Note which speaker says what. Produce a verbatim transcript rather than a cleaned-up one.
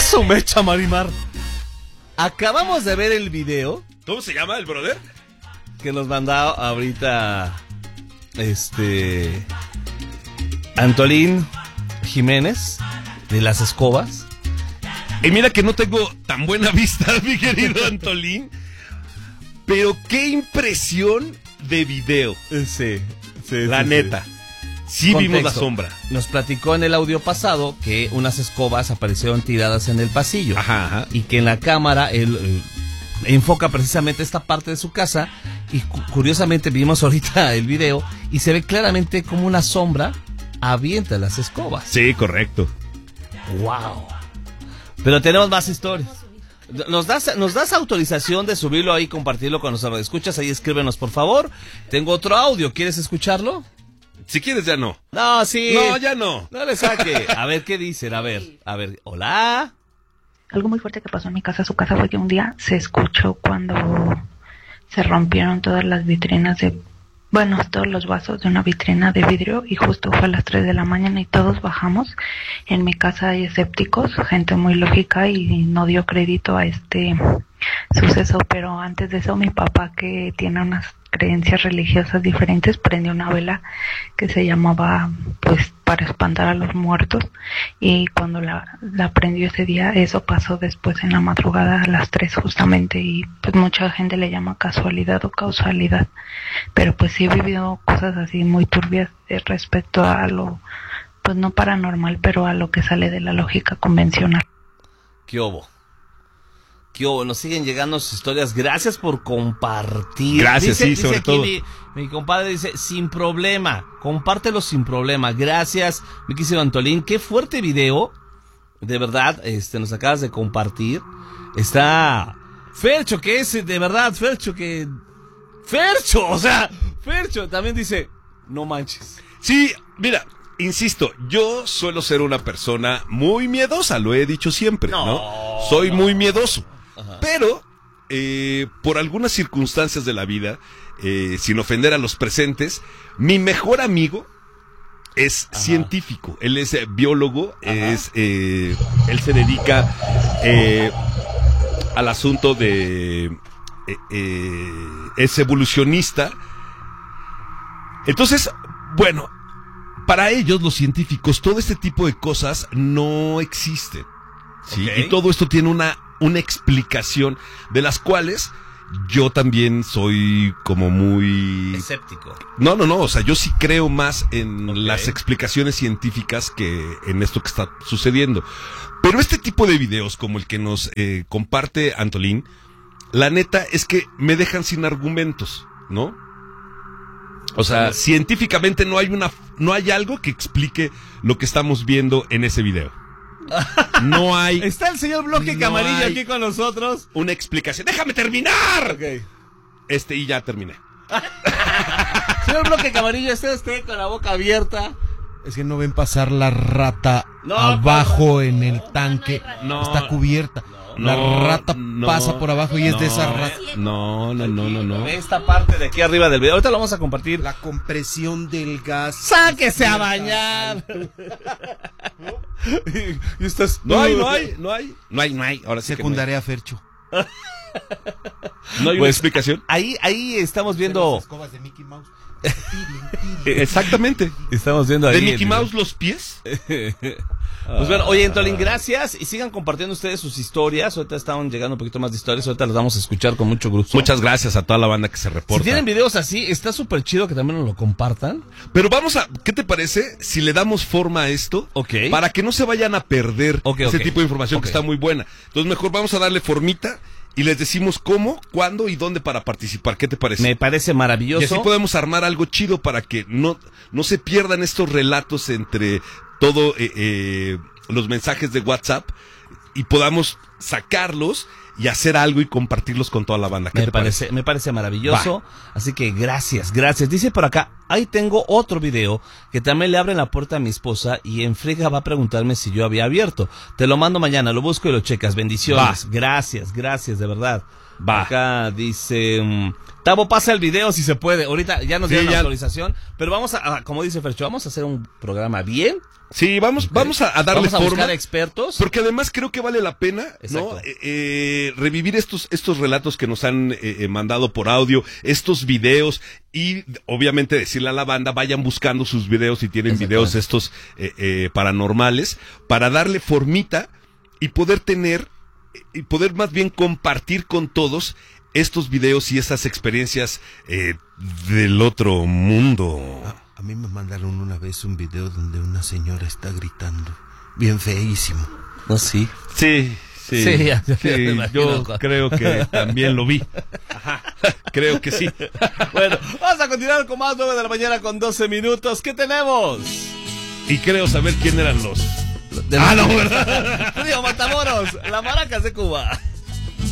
Speaker 1: Su mecha, Marimar. Acabamos de ver el video.
Speaker 2: ¿Cómo se llama el brother?
Speaker 1: Que nos mandó ahorita este Antolín Jiménez de Las Escobas.
Speaker 2: Y mira que no tengo tan buena vista, mi querido Antolín. Pero qué impresión de video.
Speaker 1: Sí, sí,
Speaker 2: La
Speaker 1: sí,
Speaker 2: neta.
Speaker 1: sí.
Speaker 2: Sí
Speaker 1: Contexto.
Speaker 2: vimos la sombra.
Speaker 1: Nos platicó en el audio pasado que unas escobas aparecieron tiradas en el pasillo.
Speaker 2: Ajá, ajá.
Speaker 1: Y que en la cámara él eh, enfoca precisamente esta parte de su casa. Y cu- curiosamente vimos ahorita el video y se ve claramente como una sombra avienta las escobas.
Speaker 2: Sí, correcto.
Speaker 1: ¡Wow! Pero tenemos más historias. ¿Nos das, ¿Nos das autorización de subirlo ahí y compartirlo con los escuchas? Ahí escríbenos, por favor. Tengo otro audio. ¿Quieres escucharlo?
Speaker 2: Si quieres, ya no.
Speaker 1: No, sí.
Speaker 2: No, ya no.
Speaker 1: No le saque. A ver qué dicen. A ver, a ver. Hola.
Speaker 3: Algo muy fuerte que pasó en mi casa, su casa, fue que un día se escuchó cuando se rompieron todas las vitrinas de, bueno, todos los vasos de una vitrina de vidrio, y justo fue a las tres de la mañana y todos bajamos. En mi casa hay escépticos, gente muy lógica, y no dio crédito a este suceso, pero antes de eso mi papá, que tiene unas creencias religiosas diferentes, prendió una vela que se llamaba, pues, para espantar a los muertos, y cuando la, la prendió ese día, eso pasó después en la madrugada a las tres justamente, y pues mucha gente le llama casualidad o causalidad, pero pues sí he vivido cosas así muy turbias eh, respecto a lo, pues no paranormal, pero a lo que sale de la lógica convencional.
Speaker 1: ¿Qué hubo? ¿Qué hubo? Nos siguen llegando sus historias. Gracias por compartir.
Speaker 2: Gracias,
Speaker 1: dice,
Speaker 2: sí,
Speaker 1: dice
Speaker 2: sobre
Speaker 1: aquí
Speaker 2: todo.
Speaker 1: Mi, mi compadre dice, sin problema, compártelo sin problema. Gracias, mi querido Antolín. Qué fuerte video. De verdad, este, nos acabas de compartir. Está Fercho, que es de verdad, Fercho, que... Fercho, o sea, Fercho también dice, no manches.
Speaker 2: Sí, mira, insisto, yo suelo ser una persona muy miedosa, lo he dicho siempre, ¿no?
Speaker 1: No,
Speaker 2: Soy
Speaker 1: no.
Speaker 2: muy miedoso.
Speaker 1: Ajá.
Speaker 2: Pero, eh, por algunas circunstancias de la vida, eh, sin ofender a los presentes, mi mejor amigo es
Speaker 1: Ajá.
Speaker 2: científico. Él es eh, biólogo,
Speaker 1: Ajá.
Speaker 2: es, eh, él se dedica eh, al asunto de... eh, eh, es evolucionista. Entonces, bueno, para ellos, los científicos, todo este tipo de cosas no existen, ¿sí?
Speaker 1: Ok.
Speaker 2: Y todo esto tiene una, una explicación, de las cuales yo también soy como muy...
Speaker 1: Escéptico.
Speaker 2: No, no, no, o sea, yo sí creo más en
Speaker 1: Ok.
Speaker 2: las explicaciones científicas que en esto que está sucediendo. Pero este tipo de videos, como el que nos eh, comparte Antolín, la neta es que me dejan sin argumentos, ¿no? O sea, científicamente no hay una, no hay algo que explique lo que estamos viendo en ese video. No hay
Speaker 1: Está el señor Bloque
Speaker 2: No
Speaker 1: Camarillo
Speaker 2: hay-
Speaker 1: aquí con nosotros.
Speaker 2: una explicación. ¡Déjame terminar!
Speaker 1: Ok.
Speaker 2: Este, y ya terminé.
Speaker 1: Señor Bloque Camarillo, está usted con la boca abierta.
Speaker 4: Es que no ven pasar la rata
Speaker 1: No,
Speaker 4: abajo
Speaker 1: no,
Speaker 4: en el tanque.
Speaker 2: no,
Speaker 4: Está cubierta. la
Speaker 2: no,
Speaker 4: rata
Speaker 2: no,
Speaker 4: pasa por abajo y es
Speaker 2: no,
Speaker 4: de esa rata.
Speaker 2: No, no, no, no, no.
Speaker 1: Ve esta parte de aquí arriba del video. Ahorita lo vamos a compartir.
Speaker 4: La compresión del gas.
Speaker 1: ¡Sáquese a bañar! y, y estás...
Speaker 2: No hay, no hay, no hay. No hay, no hay. Ahora sí que no hay.
Speaker 4: Secundaré a Fercho.
Speaker 2: ¿No hay una
Speaker 1: Pues,
Speaker 2: explicación?
Speaker 1: Ahí, ahí estamos viendo...
Speaker 4: Las escobas de Mickey Mouse.
Speaker 2: Exactamente.
Speaker 1: Estamos viendo ahí...
Speaker 2: ¿De
Speaker 1: el
Speaker 2: Mickey
Speaker 1: video.
Speaker 2: Mouse los pies?
Speaker 1: Pues bueno, oye, Antolín, gracias. Y sigan compartiendo ustedes sus historias. Ahorita están llegando un poquito más de historias. Ahorita las vamos a escuchar con mucho gusto.
Speaker 2: Muchas gracias a toda la banda que se reporta.
Speaker 1: Si tienen videos así, está súper chido que también nos lo compartan.
Speaker 2: Pero vamos a, ¿qué te parece si le damos forma a esto?
Speaker 1: Ok.
Speaker 2: Para que no se vayan a perder
Speaker 1: Ok,
Speaker 2: ese
Speaker 1: ok.
Speaker 2: tipo de información
Speaker 1: Ok.
Speaker 2: que está muy buena. Entonces mejor vamos a darle formita y les decimos cómo, cuándo y dónde para participar. ¿Qué te parece?
Speaker 1: Me parece
Speaker 2: Y
Speaker 1: maravilloso.
Speaker 2: así podemos armar algo chido para que no, no se pierdan estos relatos entre todo eh, eh, los mensajes de WhatsApp y podamos sacarlos y hacer algo y compartirlos con toda la banda. ¿Qué
Speaker 1: Me
Speaker 2: te
Speaker 1: parece,
Speaker 2: parece?
Speaker 1: me parece maravilloso. Así que gracias, gracias. Dice por acá, ahí tengo otro video que también le abre la puerta a mi esposa y en friega va a preguntarme si yo había abierto. Te lo mando mañana, lo busco y lo checas. Bendiciones.
Speaker 2: Va.
Speaker 1: Gracias, gracias, de verdad.
Speaker 2: Va.
Speaker 1: Acá dice, um, Tavo, pasa el video si se puede. Ahorita ya nos
Speaker 2: Sí,
Speaker 1: dieron la
Speaker 2: ya.
Speaker 1: autorización, pero vamos a, a, como dice Fercho, vamos a hacer un programa bien.
Speaker 2: Sí, vamos, vamos a, a darle
Speaker 1: Vamos a
Speaker 2: forma.
Speaker 1: buscar expertos.
Speaker 2: Porque además creo que vale la pena, ¿no?
Speaker 1: Exacto.
Speaker 2: Eh, eh, revivir estos, estos relatos que nos han eh, eh, mandado por audio, estos videos y obviamente decirle a la banda, vayan buscando sus videos si tienen videos estos eh, eh, paranormales para darle formita y poder tener, y poder más bien compartir con todos estos videos y esas experiencias eh, del otro mundo.
Speaker 4: A, a mí me mandaron una vez un video donde una señora está gritando. Bien feísimo.
Speaker 1: No, sí.
Speaker 2: Sí, sí,
Speaker 1: Sí, ya- ya
Speaker 2: sí,
Speaker 1: me imagino.
Speaker 2: yo creo que también lo vi. Ajá, creo que sí.
Speaker 1: Bueno, vamos a continuar con más nueve de la mañana con doce minutos. ¿Qué tenemos?
Speaker 2: Y creo saber quién eran los...
Speaker 1: De
Speaker 2: Ah, no, ¿verdad?
Speaker 1: Río Matamoros, la Maracas de Cuba.